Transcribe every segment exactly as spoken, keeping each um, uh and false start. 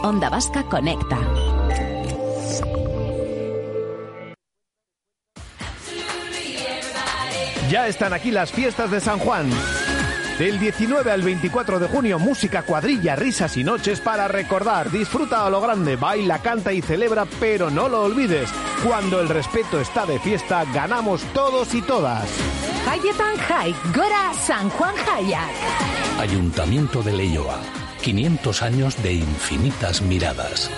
Onda Vasca Conecta. Ya están aquí las fiestas de San Juan. Del diecinueve al veinticuatro de junio, música, cuadrilla, risas y noches para recordar. Disfruta a lo grande, baila, canta y celebra, pero no lo olvides. Cuando el respeto está de fiesta, ganamos todos y todas. Jaietan jai, gora San Juan Jaiak. Ayuntamiento de Leioa. quinientos años de infinitas miradas.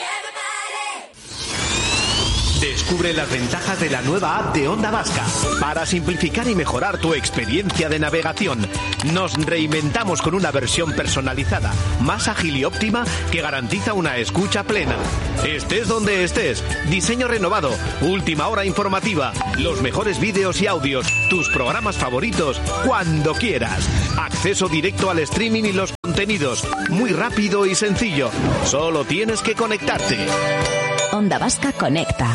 Descubre las ventajas de la nueva app de Onda Vasca para simplificar y mejorar tu experiencia de navegación. Nos reinventamos con una versión personalizada, más ágil y óptima que garantiza una escucha plena. Estés donde estés, diseño renovado, última hora informativa, los mejores vídeos y audios, tus programas favoritos, cuando quieras. Acceso directo al streaming y los contenidos, muy rápido y sencillo. Solo tienes que conectarte. Onda Vasca Conecta.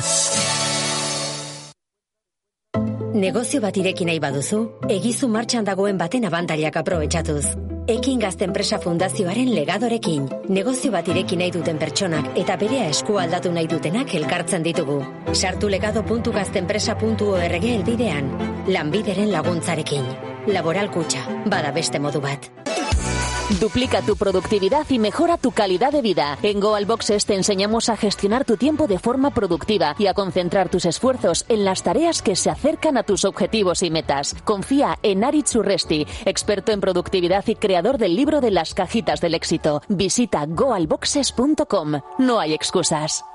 Negozio bat ireki nahi baduzu, egizu martxan dagoen baten abantailak aprobetxatuz. Ekin Gazte Enpresa Fundazioaren legadorekin. Negozio bat ireki nahi duten pertsonak eta berea esku aldatu nahi dutenak elkartzen ditugu. Sartu legado puntu gazteenpresa puntu org elbidean. Lanbideren laguntzarekin. Laboral Kutxa, bada beste modu bat. Duplica tu productividad y mejora tu calidad de vida. En GoalBoxes te enseñamos a gestionar tu tiempo de forma productiva y a concentrar tus esfuerzos en las tareas que se acercan a tus objetivos y metas. Confía en Aritz Urresti, experto en productividad y creador del libro de las cajitas del éxito. Visita goalboxes punto com. No hay excusas.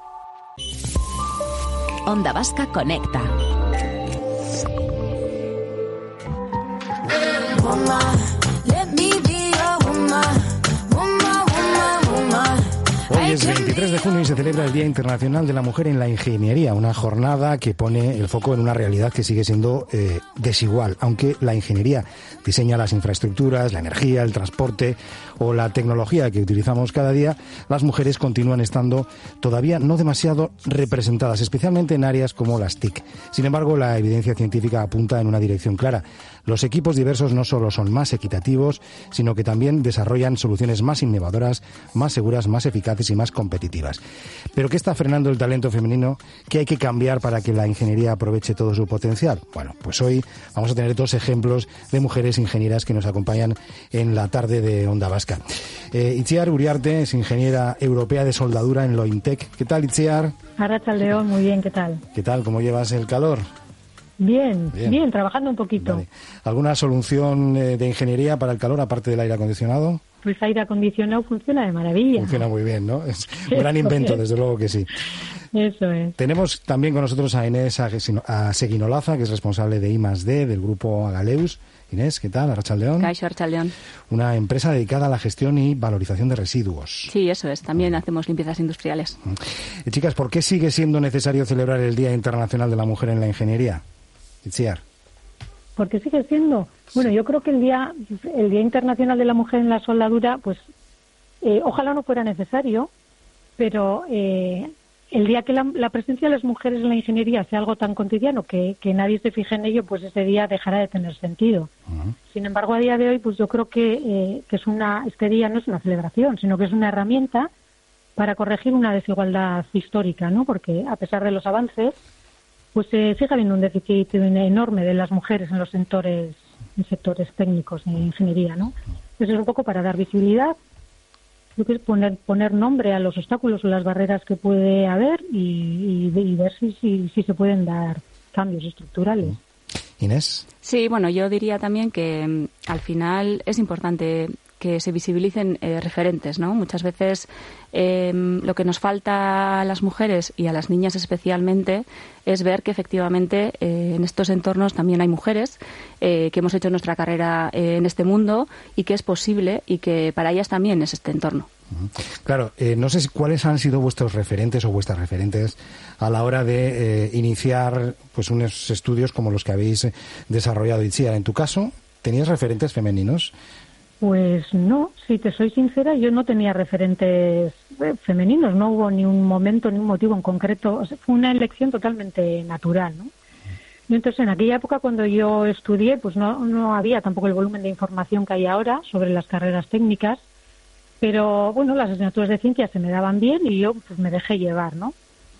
Onda Vasca Conecta. Hoy es veintitrés de junio y se celebra el Día Internacional de la Mujer en la Ingeniería, una jornada que pone el foco en una realidad que sigue siendo eh, desigual, aunque la ingeniería diseña las infraestructuras, la energía, el transporte o la tecnología que utilizamos cada día, las mujeres continúan estando todavía no demasiado representadas, especialmente en áreas como las T I C. Sin embargo, la evidencia científica apunta en una dirección clara. Los equipos diversos no solo son más equitativos, sino que también desarrollan soluciones más innovadoras, más seguras, más eficaces y más competitivas. ¿Pero qué está frenando el talento femenino? ¿Qué hay que cambiar para que la ingeniería aproveche todo su potencial? Bueno, pues hoy vamos a tener dos ejemplos de mujeres ingenieras que nos acompañan en la tarde de Onda Vasca. Eh, Itziar Uriarte es ingeniera europea de soldadura en Lointec. ¿Qué tal, Itziar? Arratsaldeon, muy bien, ¿qué tal? ¿Qué tal? ¿Cómo llevas el calor? Bien, bien, bien, trabajando un poquito. Vale. ¿Alguna solución eh, de ingeniería para el calor aparte del aire acondicionado? Pues aire acondicionado funciona de maravilla. Funciona muy bien, ¿no? Es un gran invento, desde luego que sí. Eso es. Tenemos también con nosotros a Inés Seguinolaza, que es responsable de I más D del grupo Agaleus. Inés, ¿qué tal? Arratsaldeon. Caixo, Arratsaldeon. Una empresa dedicada a la gestión y valorización de residuos. Sí, eso es. También hacemos limpiezas industriales. Eh, chicas, ¿por qué sigue siendo necesario celebrar el Día Internacional de la Mujer en la Ingeniería? Itziar. ¿Por qué sigue siendo? Bueno, yo creo que el Día el Día Internacional de la Mujer en la Soldadura, pues eh, ojalá no fuera necesario, pero eh, el día que la, la presencia de las mujeres en la ingeniería sea algo tan cotidiano que, que nadie se fije en ello, pues ese día dejará de tener sentido. Uh-huh. Sin embargo, a día de hoy, pues yo creo que, eh, que es una este día no es una celebración, sino que es una herramienta para corregir una desigualdad histórica, ¿no? Porque a pesar de los avances, pues eh, sigue habiendo un déficit enorme de las mujeres en los sectores, en sectores técnicos de ingeniería, ¿no? Eso es un poco para dar visibilidad, yo creo que poner poner nombre a los obstáculos o las barreras que puede haber y, y, y ver si, si, si se pueden dar cambios estructurales. Inés. Sí, bueno, yo diría también que um, al final es importante que se visibilicen eh, referentes, ¿no? Muchas veces eh, lo que nos falta a las mujeres y a las niñas especialmente es ver que efectivamente eh, en estos entornos también hay mujeres eh, que hemos hecho nuestra carrera eh, en este mundo y que es posible y que para ellas también es este entorno. Claro, eh, no sé cuáles han sido vuestros referentes o vuestras referentes a la hora de eh, iniciar pues unos estudios como los que habéis desarrollado. Itziar, en tu caso, ¿tenías referentes femeninos? Pues no, si te soy sincera, yo no tenía referentes femeninos, no hubo ni un momento, ni un motivo en concreto, o sea, fue una elección totalmente natural, ¿no? Y entonces, en aquella época, cuando yo estudié, pues no, no había tampoco el volumen de información que hay ahora sobre las carreras técnicas, Pero bueno, las asignaturas de ciencia se me daban bien y yo pues me dejé llevar, ¿no?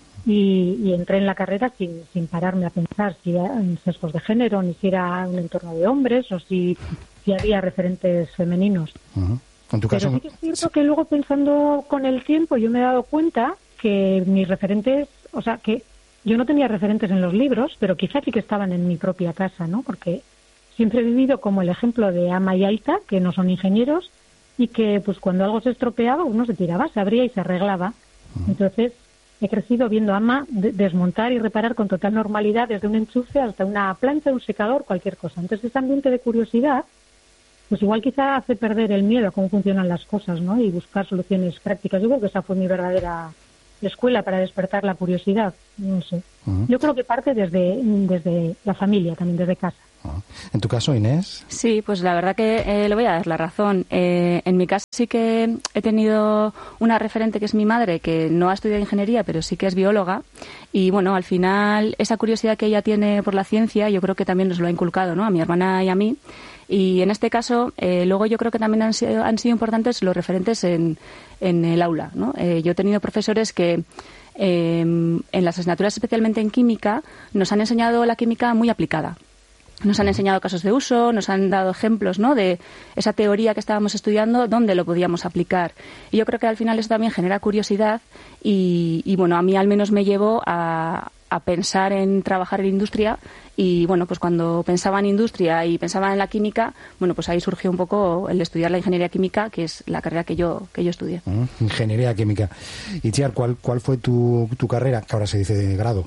Y, y entré en la carrera sin, sin pararme a pensar si era en sesgos de género, ni si era un entorno de hombres o si, si había referentes femeninos. Uh-huh. En tu Pero caso, sí que es cierto que luego pensando con el tiempo yo me he dado cuenta que mis referentes, o sea, que yo no tenía referentes en los libros, pero quizás sí que estaban en mi propia casa, ¿no? Porque siempre he vivido como el ejemplo de ama y aita, que no son ingenieros, y que pues cuando algo se estropeaba uno se tiraba, se abría y se arreglaba. Entonces he crecido viendo a ama de- desmontar y reparar con total normalidad desde un enchufe hasta una plancha, un secador, cualquier cosa. Entonces ese ambiente de curiosidad pues igual quizá hace perder el miedo a cómo funcionan las cosas, ¿no? Y buscar soluciones prácticas. Yo creo que esa fue mi verdadera escuela para despertar la curiosidad, no sé. Uh-huh. Yo creo que parte desde, desde la familia, también desde casa. Uh-huh. En tu caso, Inés. Sí, pues la verdad que eh, le voy a dar la razón. Eh, en mi caso sí que he tenido una referente que es mi madre, que no ha estudiado ingeniería, pero sí que es bióloga. Y bueno, al final esa curiosidad que ella tiene por la ciencia, yo creo que también nos lo ha inculcado, ¿no? A mi hermana y a mí. Y en este caso, eh, luego yo creo que también han sido, han sido importantes los referentes en, en el aula, ¿no? Eh, yo he tenido profesores que eh, en las asignaturas, especialmente en química, nos han enseñado la química muy aplicada. Nos han enseñado casos de uso, nos han dado ejemplos, ¿no?, de esa teoría que estábamos estudiando, dónde lo podíamos aplicar. Y yo creo que al final eso también genera curiosidad y, y bueno, a mí al menos me llevó a, a pensar en trabajar en industria y, bueno, pues cuando pensaba en industria y pensaba en la química, bueno, pues ahí surgió un poco el estudiar la ingeniería química, que es la carrera que yo que yo estudié. Uh-huh. Ingeniería química. Y Chiar, ¿cuál, cuál fue tu, tu carrera? Que ahora se dice de grado.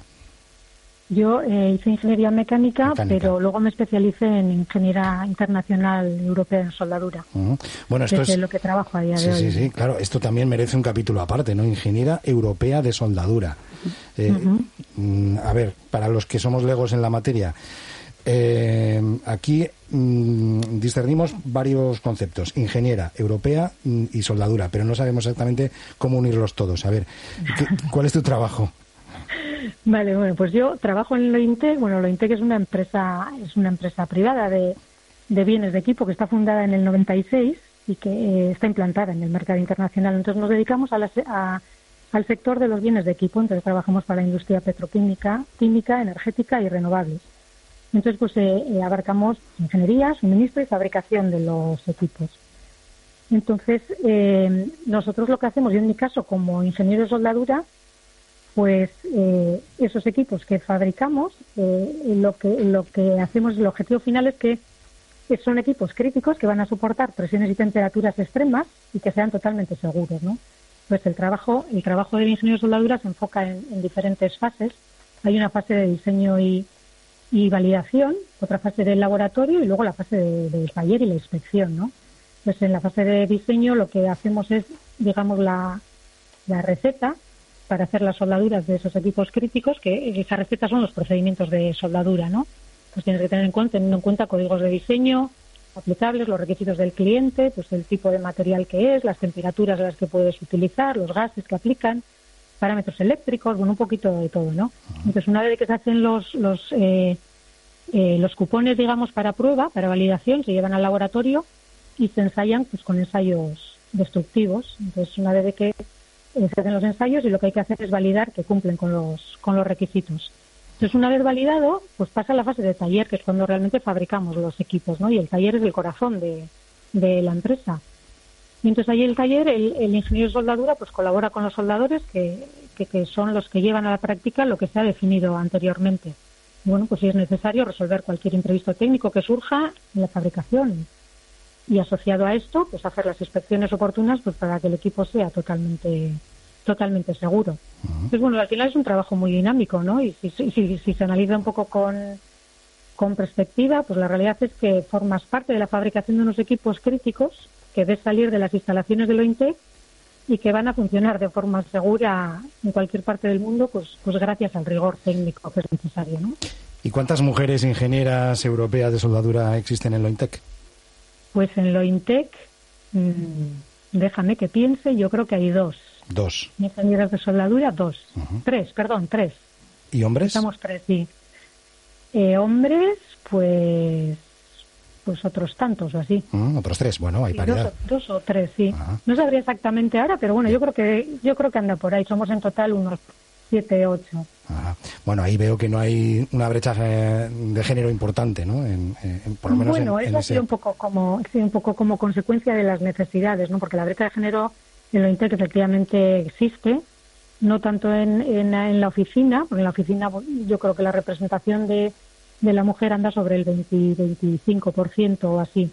Yo eh, hice ingeniería mecánica, Mecánica. pero luego me especialicé en ingeniería internacional europea en soldadura. Uh-huh. Bueno, esto que es es lo que trabajo a día sí, de hoy. sí, sí, claro. Esto también merece un capítulo aparte, ¿no? Ingeniera europea de soldadura. Eh, Uh-huh. mm, a ver, para los que somos legos en la materia, eh, aquí mm, discernimos varios conceptos: ingeniera europea mm, y soldadura, pero no sabemos exactamente cómo unirlos todos. A ver, ¿qué, ¿cuál es tu trabajo? Vale, bueno, pues yo trabajo en Lointec. Bueno, Lointec es una empresa es una empresa privada de, de bienes de equipo que está fundada en el noventa y seis y que eh, está implantada en el mercado internacional. Entonces nos dedicamos a la, a, al sector de los bienes de equipo. Entonces trabajamos para la industria petroquímica, química, energética y renovables. Entonces pues eh, eh, abarcamos ingeniería, suministro y fabricación de los equipos. Entonces eh, nosotros lo que hacemos, yo en mi caso como ingeniero de soldadura, pues eh, esos equipos que fabricamos, eh, lo que lo que hacemos, el objetivo final es que son equipos críticos que van a soportar presiones y temperaturas extremas y que sean totalmente seguros, ¿no? Pues el trabajo el trabajo del ingeniero de soldadura se enfoca en, en diferentes fases. Hay una fase de diseño y, y validación, otra fase del laboratorio y luego la fase de, del taller y la inspección, ¿no? Pues en la fase de diseño lo que hacemos es, digamos, la, la receta para hacer las soldaduras de esos equipos críticos, que esa receta son los procedimientos de soldadura, ¿no? Pues tienes que tener en cuenta, teniendo en cuenta códigos de diseño aplicables, los requisitos del cliente, pues el tipo de material que es, las temperaturas a las que puedes utilizar, los gases que aplican, parámetros eléctricos, bueno, un poquito de todo, ¿no? Entonces, una vez que se hacen los los eh, eh, los cupones, digamos, para prueba, para validación, se llevan al laboratorio y se ensayan pues con ensayos destructivos. Entonces, una vez que se hacen los ensayos y lo que hay que hacer es validar que cumplen con los con los requisitos. Entonces, una vez validado, pues pasa a la fase de taller, que es cuando realmente fabricamos los equipos, ¿no? Y el taller es el corazón de, de la empresa. Y entonces ahí el taller, el, el ingeniero de soldadura, pues colabora con los soldadores que, que, que son los que llevan a la práctica lo que se ha definido anteriormente. Y bueno, pues si es necesario resolver cualquier imprevisto técnico que surja en la fabricación. Y asociado a esto, pues hacer las inspecciones oportunas pues para que el equipo sea totalmente totalmente seguro. Uh-huh. Entonces, bueno, al final es un trabajo muy dinámico, ¿no? Y si, si, si, si se analiza un poco con, con perspectiva, pues la realidad es que formas parte de la fabricación de unos equipos críticos que ves salir de las instalaciones de Lointec y que van a funcionar de forma segura en cualquier parte del mundo, pues, pues gracias al rigor técnico que es necesario, ¿no? ¿Y cuántas mujeres ingenieras europeas de soldadura existen en Lointec? Pues en Lointec, mmm, déjame que piense, yo creo que hay dos. Dos. Ingenieras de soldadura, dos. Uh-huh. Tres, perdón, tres. ¿Y hombres? Estamos tres, sí. Eh, hombres, pues pues otros tantos o así. Mm, otros tres, bueno, hay sí, paridad. Dos, dos o tres, sí. Ajá. No sabría exactamente ahora, pero bueno, yo creo que yo creo que anda por ahí. Somos en total unos siete, ocho. Ajá. Bueno, ahí veo que no hay una brecha de género importante, ¿no? En, en, por lo menos bueno, en, eso en ha ese... sido un poco como sí, un poco como consecuencia de las necesidades, ¿no? Porque la brecha de género en lo INTEC efectivamente existe, no tanto en, en, en la oficina, porque en la oficina yo creo que la representación de, de la mujer anda sobre el veinte, veinticinco por ciento o así.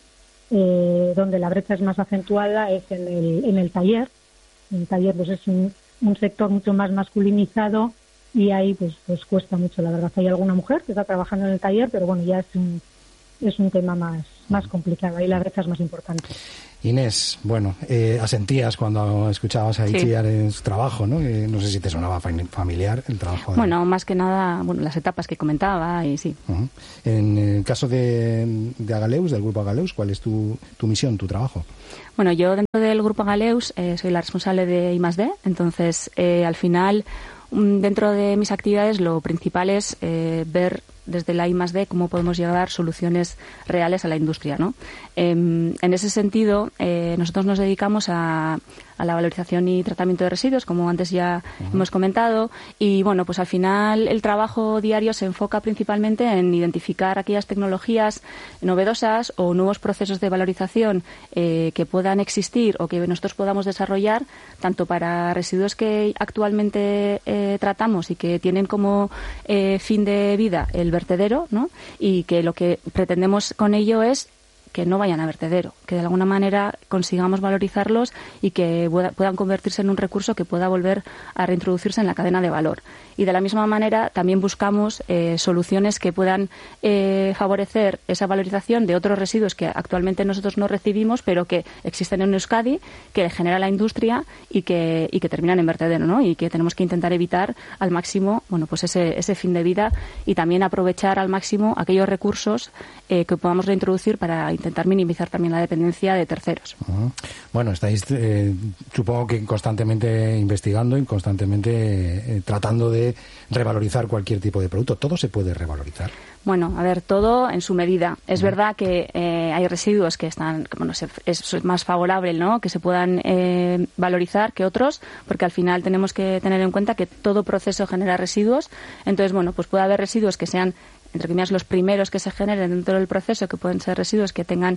Eh, donde la brecha es más acentuada es en el, en el taller. En el taller pues es un, un sector mucho más masculinizado y ahí pues pues cuesta mucho, la verdad. Hay alguna mujer que está trabajando en el taller, pero bueno, ya es un, es un tema más, más complicado, ahí la brecha es más importante. Inés, bueno, eh, asentías cuando escuchabas a Itziar sí. en su trabajo, ¿no? Eh, no sé si te sonaba familiar el trabajo. De... Bueno, más que nada, bueno, las etapas que comentaba y sí. Uh-huh. En el caso de, de Agaleus, del grupo Agaleus, ¿cuál es tu, tu misión, tu trabajo? Bueno, yo dentro del grupo Agaleus eh, soy la responsable de I más D, entonces eh, al final dentro de mis actividades lo principal es eh, ver desde la I más D cómo podemos llevar soluciones reales a la industria, ¿no? Eh, en ese sentido, eh, nosotros nos dedicamos a, a la valorización y tratamiento de residuos, como antes ya uh-huh. hemos comentado, y bueno, pues al final el trabajo diario se enfoca principalmente en identificar aquellas tecnologías novedosas o nuevos procesos de valorización eh, que puedan existir o que nosotros podamos desarrollar, tanto para residuos que actualmente eh, tratamos y que tienen como eh, fin de vida el vertedero, ¿no? Y que lo que pretendemos con ello es que no vayan a vertedero, que de alguna manera consigamos valorizarlos y que puedan convertirse en un recurso que pueda volver a reintroducirse en la cadena de valor. Y de la misma manera también buscamos eh, soluciones que puedan eh, favorecer esa valorización de otros residuos que actualmente nosotros no recibimos, pero que existen en Euskadi, que genera la industria y que, y que terminan en vertedero, ¿no? Y que tenemos que intentar evitar al máximo, bueno, pues ese, ese fin de vida y también aprovechar al máximo aquellos recursos eh, que podamos reintroducir para intentar minimizar también la dependencia de terceros. Uh-huh. Bueno, estáis, eh, supongo que constantemente investigando y constantemente eh, tratando de revalorizar cualquier tipo de producto. ¿Todo se puede revalorizar? Bueno, a ver, todo en su medida. Es uh-huh. verdad que eh, hay residuos que están, bueno, se, es más favorable, ¿no?, que se puedan eh, valorizar que otros, porque al final tenemos que tener en cuenta que todo proceso genera residuos. Entonces, bueno, pues puede haber residuos que sean, entre comillas, los primeros que se generen dentro del proceso, que pueden ser residuos que tengan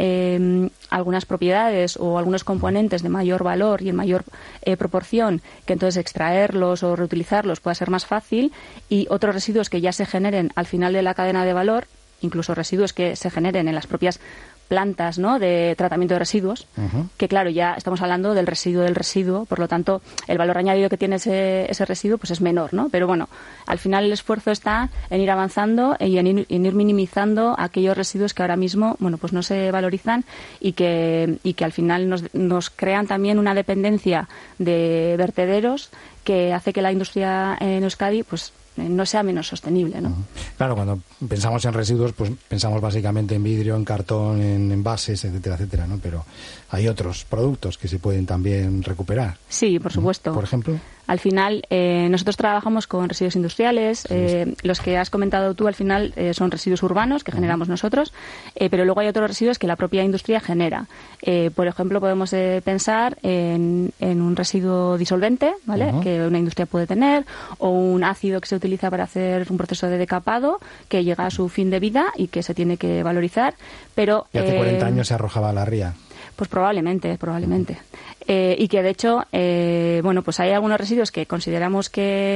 eh, algunas propiedades o algunos componentes de mayor valor y en mayor eh, proporción, que entonces extraerlos o reutilizarlos pueda ser más fácil, y otros residuos que ya se generen al final de la cadena de valor, incluso residuos que se generen en las propias plantas, ¿no?, de tratamiento de residuos, uh-huh. que claro, ya estamos hablando del residuo del residuo, por lo tanto el valor añadido que tiene ese, ese residuo pues es menor, ¿no? Pero bueno, al final el esfuerzo está en ir avanzando y en ir, en ir minimizando aquellos residuos que ahora mismo, bueno, pues no se valorizan y que, y que al final nos, nos crean también una dependencia de vertederos que hace que la industria en Euskadi pues no sea menos sostenible, ¿no? Claro, cuando pensamos en residuos, pues pensamos básicamente en vidrio, en cartón, en envases, etcétera, etcétera, ¿no? Pero hay otros productos que se pueden también recuperar. Sí, por supuesto. ¿No? Por ejemplo. Al final, eh, nosotros trabajamos con residuos industriales. Eh, los que has comentado tú, al final, eh, son residuos urbanos que uh-huh. generamos nosotros, eh, pero luego hay otros residuos que la propia industria genera. Eh, por ejemplo, podemos eh, pensar en, en un residuo disolvente, ¿vale?, uh-huh. que una industria puede tener, o un ácido que se utiliza para hacer un proceso de decapado que llega a su fin de vida y que se tiene que valorizar. Pero y hace eh, cuarenta años se arrojaba a la ría. Pues probablemente, probablemente. Eh, y que de hecho, eh, bueno, pues hay algunos residuos que consideramos que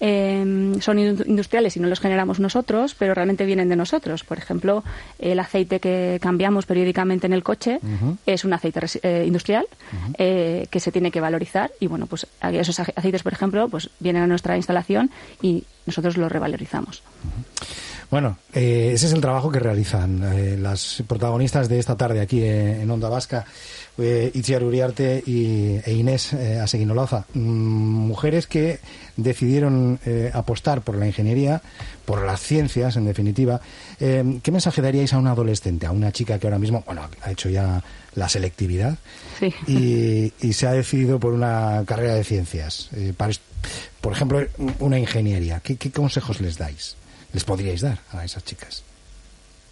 eh, son industriales y no los generamos nosotros, pero realmente vienen de nosotros. Por ejemplo, el aceite que cambiamos periódicamente en el coche uh-huh. es un aceite eh, industrial uh-huh. eh, que se tiene que valorizar y bueno, pues esos aceites, por ejemplo, pues vienen a nuestra instalación y nosotros los revalorizamos. Uh-huh. Bueno, eh, ese es el trabajo que realizan eh, las protagonistas de esta tarde aquí eh, en Onda Vasca, eh, Itziar Uriarte y, e Inés eh, Aseguinolaza, mm, mujeres que decidieron eh, apostar por la ingeniería, por las ciencias, en definitiva. Eh, ¿Qué mensaje daríais a un adolescente, a una chica que ahora mismo, bueno, ha hecho ya la selectividad sí. y, y se ha decidido por una carrera de ciencias, eh, para, por ejemplo, una ingeniería? ¿Qué, qué consejos les dais? ¿Les podríais dar a esas chicas? Bueno,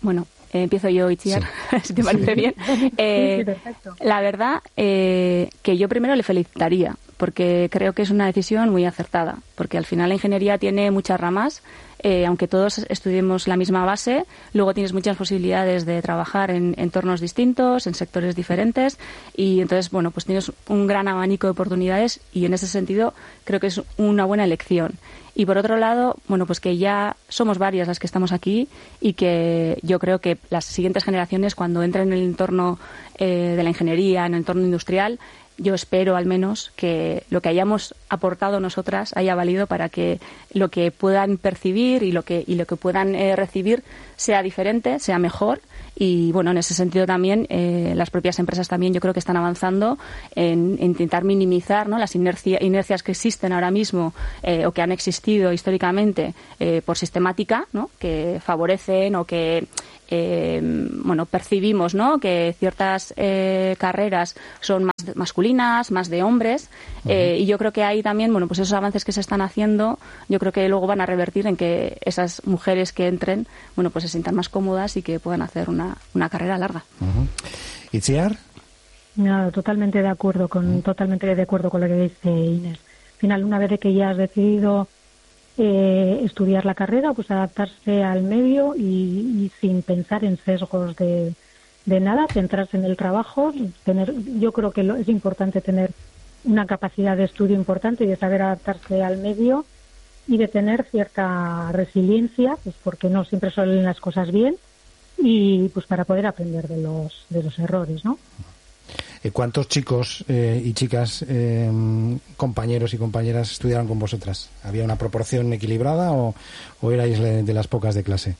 Eh, empiezo yo, Itziar, sí. si te parece sí. bien. Eh, sí, perfecto. La verdad eh, que yo primero le felicitaría, porque creo que es una decisión muy acertada, porque al final la ingeniería tiene muchas ramas. Eh, aunque todos estudiemos la misma base, luego tienes muchas posibilidades de trabajar en entornos distintos, en sectores diferentes, y entonces, bueno, pues tienes un gran abanico de oportunidades y en ese sentido creo que es una buena elección. Y por otro lado, bueno, pues que ya somos varias las que estamos aquí y que yo creo que las siguientes generaciones, cuando entren en el entorno eh, de la ingeniería, en el entorno industrial, yo espero al menos que lo que hayamos aportado nosotras haya valido para que lo que puedan percibir y lo que y lo que puedan eh, recibir sea diferente, sea mejor. Y bueno, en ese sentido también eh, las propias empresas también yo creo que están avanzando en, en intentar minimizar, ¿no?, las inercia, inercias que existen ahora mismo eh, o que han existido históricamente eh, por sistemática, ¿no?, que favorecen o que Eh, bueno, percibimos, ¿no?, que ciertas eh, carreras son más masculinas, más de hombres, uh-huh. eh, y yo creo que ahí también, bueno, pues esos avances que se están haciendo, yo creo que luego van a revertir en que esas mujeres que entren, bueno, pues se sientan más cómodas y que puedan hacer una, una carrera larga. Uh-huh. ¿Itziar? No, totalmente de acuerdo con, uh-huh. totalmente de acuerdo con lo que dice Inés. Al final, una vez que ya has decidido Eh, estudiar la carrera, pues adaptarse al medio y, y sin pensar en sesgos de, de nada, centrarse en el trabajo. Tener, yo creo que lo, es importante tener una capacidad de estudio importante y de saber adaptarse al medio y de tener cierta resiliencia, pues porque no siempre salen las cosas bien, y pues para poder aprender de los de los errores, ¿no? ¿Cuántos chicos eh, y chicas, eh, compañeros y compañeras estudiaron con vosotras? ¿Había una proporción equilibrada o, o erais de las pocas de clase?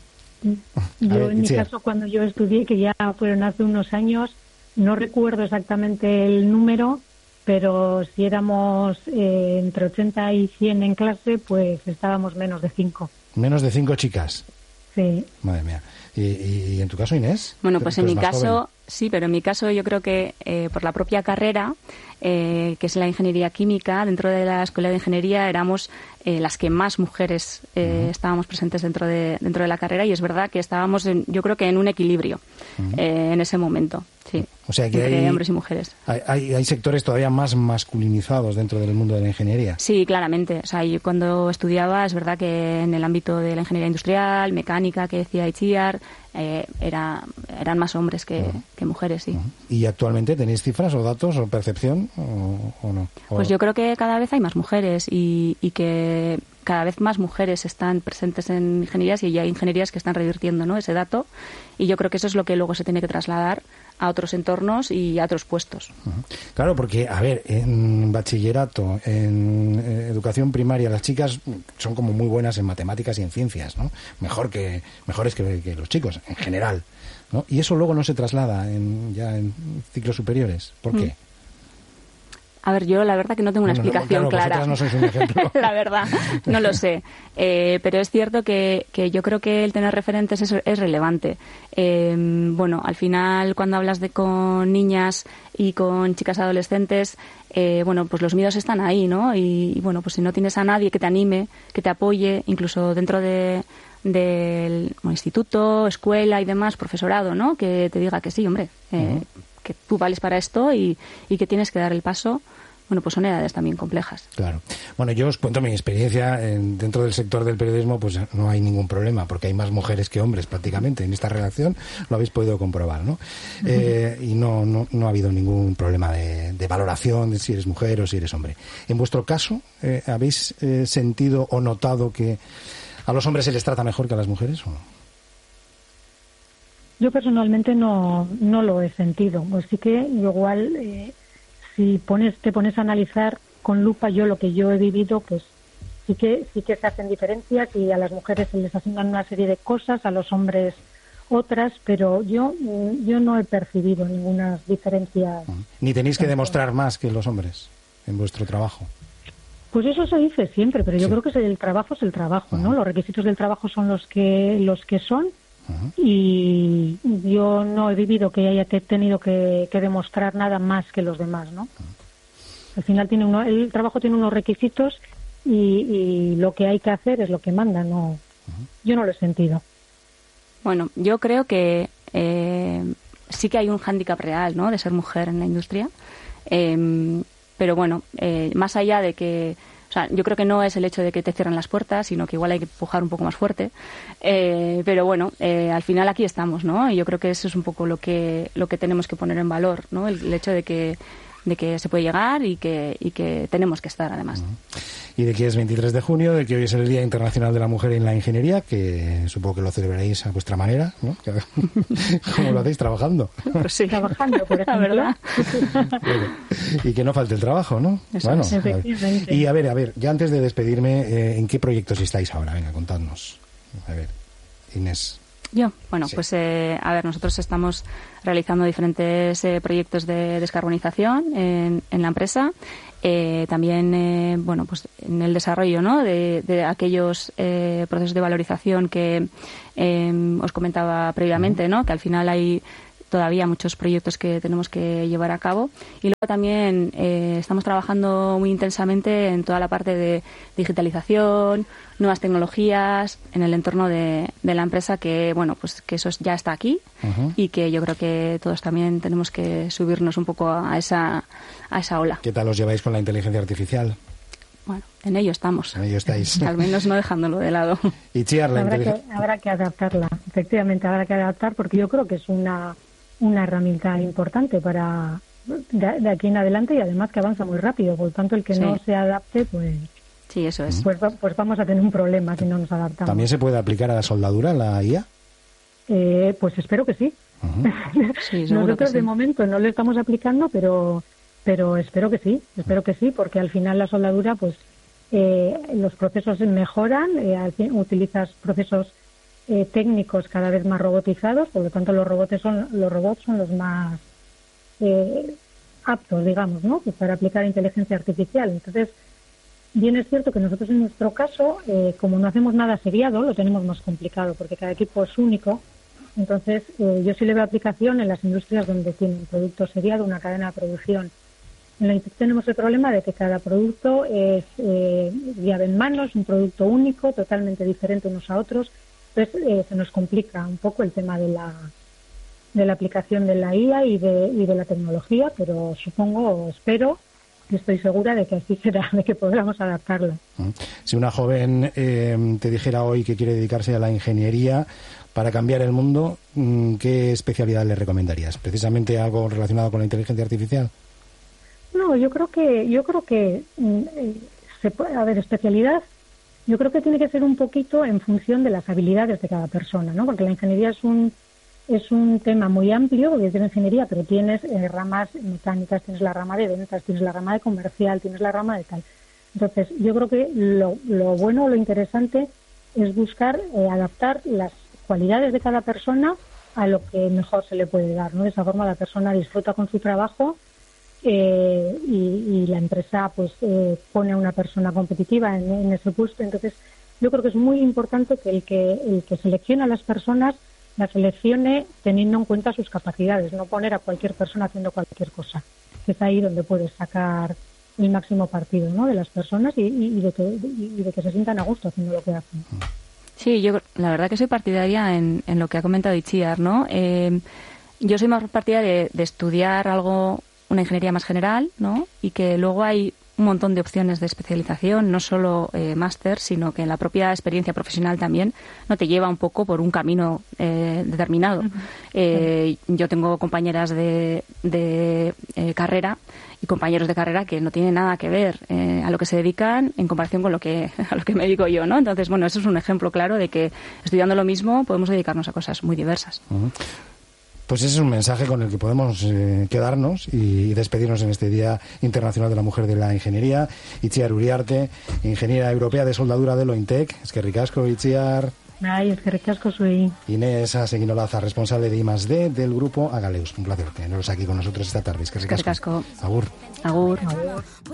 Yo, ver, en mi caso, cuando yo estudié, que ya fueron hace unos años, no recuerdo exactamente el número, pero si éramos eh, entre ochenta y cien en clase, pues estábamos menos de cinco. ¿Menos de cinco chicas? Sí. Madre mía. ¿Y, y, y en tu caso, Inés? Bueno, pues en mi caso, joven. sí, pero en mi caso yo creo que eh, por la propia carrera, eh, que es la ingeniería química, dentro de la escuela de ingeniería éramos eh, las que más mujeres eh, uh-huh. estábamos presentes dentro de dentro de la carrera, y es verdad que estábamos, en, yo creo que en un equilibrio uh-huh. eh, en ese momento, sí, o sea que entre hay, hombres y mujeres. Hay, hay, hay sectores todavía más masculinizados dentro del mundo de la ingeniería. Sí, claramente. O sea, yo cuando estudiaba, es verdad que en el ámbito de la ingeniería industrial, mecánica, que decía Itziar, eh, era, eran más hombres que, uh-huh. que mujeres, sí. Uh-huh. ¿Y actualmente tenéis cifras o datos o percepción o, o no? O... Pues yo creo que cada vez hay más mujeres y, y que cada vez más mujeres están presentes en ingenierías, y hay ingenierías que están revirtiendo, ¿no?, ese dato, y yo creo que eso es lo que luego se tiene que trasladar a otros entornos y a otros puestos. Uh-huh. Claro, porque, a ver, en bachillerato, en eh, educación primaria, las chicas son como muy buenas en matemáticas y en ciencias, ¿no? Mejor que, mejores que, que los chicos, en general, ¿no? Y eso luego no se traslada en, ya en ciclos superiores. ¿Por qué? Mm. A ver, yo la verdad que no tengo una bueno, explicación no, claro, clara. No sois un ejemplo. La verdad, no lo sé. Eh, pero es cierto que, que yo creo que el tener referentes es, es relevante. Eh, bueno, al final, cuando hablas de con niñas y con chicas adolescentes, eh, bueno, pues los miedos están ahí, ¿no? Y, y bueno, pues si no tienes a nadie que te anime, que te apoye, incluso dentro de del bueno, instituto, escuela y demás, profesorado, ¿no?, que te diga que sí, hombre, eh, uh-huh. que tú vales para esto y, y que tienes que dar el paso. Bueno, pues son edades también complejas. Claro. Bueno, yo os cuento mi experiencia. En, dentro del sector del periodismo, pues no hay ningún problema, porque hay más mujeres que hombres prácticamente. En esta relación lo habéis podido comprobar, ¿no? Uh-huh. Eh, y no, no, no ha habido ningún problema de, de valoración de si eres mujer o si eres hombre. En vuestro caso, eh, ¿habéis eh, sentido o notado que a los hombres se les trata mejor que a las mujeres o no? Yo personalmente no, no lo he sentido. Pues sí que igual, eh, si pones te pones a analizar con lupa, yo lo que yo he vivido, pues sí que sí que se hacen diferencias y a las mujeres se les asignan una serie de cosas, a los hombres otras, pero yo yo no he percibido ninguna diferencia. Ni tenéis que demostrar más que los hombres en vuestro trabajo. Pues eso se dice siempre, pero yo sí. creo que el trabajo es el trabajo, ¿no? Uh-huh. Los requisitos del trabajo son los que los que son. Uh-huh. Y yo no he vivido que haya tenido que, que demostrar nada más que los demás, ¿no? Uh-huh. Al final tiene uno, el trabajo tiene unos requisitos y, y lo que hay que hacer es lo que manda, no. Uh-huh. Yo no lo he sentido. Bueno, yo creo que eh, sí que hay un hándicap real, ¿no?, de ser mujer en la industria. Eh, pero bueno, eh, más allá de que... O sea, yo creo que no es el hecho de que te cierren las puertas, sino que igual hay que empujar un poco más fuerte. Eh, pero bueno, eh, al final aquí estamos, ¿no? Y yo creo que eso es un poco lo que lo que tenemos que poner en valor, ¿no? El, el hecho de que de que se puede llegar y que y que tenemos que estar, además. Y de que es veintitrés de junio, de que hoy es el Día Internacional de la Mujer en la Ingeniería, que supongo que lo celebraréis a vuestra manera, ¿no? ¿Cómo lo hacéis? ¿Trabajando? Pues sí. Trabajando, por ejemplo. La verdad. Bueno, y que no falte el trabajo, ¿no? Eso bueno, es. a ver. Y a ver, a ver, ya antes de despedirme, eh, ¿en qué proyectos estáis ahora? Venga, contadnos. A ver, Inés. Yo, bueno, Sí. pues eh, a ver, nosotros estamos realizando diferentes eh, proyectos de descarbonización en, en la empresa. Eh, también, eh, bueno, pues en el desarrollo, ¿no?, de, de aquellos eh, procesos de valorización que eh, os comentaba previamente, ¿no?, que al final hay todavía muchos proyectos que tenemos que llevar a cabo. Y luego también eh, estamos trabajando muy intensamente en toda la parte de digitalización, nuevas tecnologías en el entorno de, de la empresa, que bueno, pues que eso ya está aquí. Uh-huh. Y que yo creo que todos también tenemos que subirnos un poco a esa a esa ola. ¿Qué tal os lleváis con la inteligencia artificial? Bueno, en ello estamos. En ello estáis. Al menos no dejándolo de lado. Y Chiar, la habrá, inteligencia... que, habrá que adaptarla, efectivamente habrá que adaptar, porque yo creo que es una, una herramienta importante para de, de aquí en adelante, y además que avanza muy rápido, por lo tanto el que sí. no se adapte, pues... Sí, eso es. Pues, pues vamos a tener un problema si no nos adaptamos. ¿También se puede aplicar a la soldadura la I A? Eh, pues espero que sí. Uh-huh. Sí, nosotros que sí. de momento no lo estamos aplicando, pero pero espero que sí, espero que sí, porque al final la soldadura, pues eh, los procesos mejoran, eh, utilizas procesos eh, técnicos cada vez más robotizados, por lo tanto los robots son los robots son los más eh, aptos, digamos, ¿no?, pues para aplicar inteligencia artificial. Entonces, bien es cierto que nosotros en nuestro caso, eh, como no hacemos nada seriado, lo tenemos más complicado porque cada equipo es único. Entonces, eh, yo sí le veo aplicación en las industrias donde tienen producto seriado, una cadena de producción. En la industria tenemos el problema de que cada producto es eh, llave en mano, es un producto único, totalmente diferente unos a otros. Entonces, eh, se nos complica un poco el tema de la de la aplicación de la I A y de, y de la tecnología, pero supongo o espero y estoy segura de que así será, de que podamos adaptarlo. Si una joven eh, te dijera hoy que quiere dedicarse a la ingeniería para cambiar el mundo, ¿qué especialidad le recomendarías? ¿Precisamente algo relacionado con la inteligencia artificial? No, yo creo que, yo creo que eh, se puede, a ver, especialidad, yo creo que tiene que ser un poquito en función de las habilidades de cada persona, ¿no? Porque la ingeniería es un es un tema muy amplio, porque tienes ingeniería, pero tienes eh, ramas mecánicas, tienes la rama de ventas, tienes la rama de comercial, tienes la rama de tal. Entonces, yo creo que lo, lo bueno, lo interesante es buscar eh, adaptar las cualidades de cada persona a lo que mejor se le puede dar, ¿no? De esa forma la persona disfruta con su trabajo eh, y, y la empresa pues eh, pone a una persona competitiva en, en ese puesto. Entonces, yo creo que es muy importante que el que el que selecciona a las personas la seleccione teniendo en cuenta sus capacidades, no poner a cualquier persona haciendo cualquier cosa. Es ahí donde puedes sacar el máximo partido, ¿no?, de las personas y, y, y, de que, y de que se sientan a gusto haciendo lo que hacen. Sí, yo la verdad que soy partidaria en, en lo que ha comentado Itziar, ¿no? Eh, yo soy más partidaria de, de estudiar algo, una ingeniería más general, ¿no?, y que luego hay un montón de opciones de especialización, no solo eh, máster, sino que en la propia experiencia profesional también no te lleva un poco por un camino eh, determinado. Uh-huh. Eh, yo tengo compañeras de, de eh, carrera y compañeros de carrera que no tienen nada que ver eh, a lo que se dedican en comparación con lo que a lo que me dedico yo, ¿no? Entonces, bueno, eso es un ejemplo claro de que estudiando lo mismo podemos dedicarnos a cosas muy diversas. Uh-huh. Pues ese es un mensaje con el que podemos eh, quedarnos y despedirnos en este Día Internacional de la Mujer de la Ingeniería. Itziar Uriarte, ingeniera europea de soldadura de Lointec. Es que ricasco, Itziar. Ay, es que ricasco soy. Inés Aseguinolaza, responsable de I más D del grupo Agaleus. Un placer teneros aquí con nosotros esta tarde. Es que ricasco. ricasco. Agur. Agur. Agur.